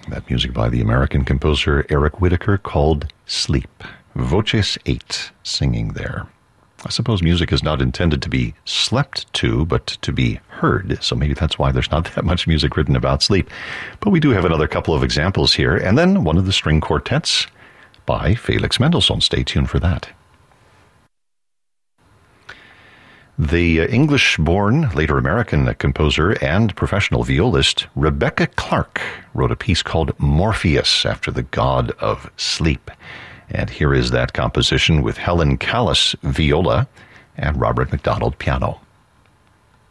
That music by the American composer Eric Whitacre called Sleep. Voces 8 singing there. I suppose music is not intended to be slept to, but to be heard. So maybe that's why there's not that much music written about sleep. But we do have another couple of examples here. And then one of the string quartets by Felix Mendelssohn. Stay tuned for that. The English-born, later American composer and professional violist Rebecca Clark wrote a piece called Morpheus after the god of sleep. And here is that composition with Helen Callis viola and Robert MacDonald piano.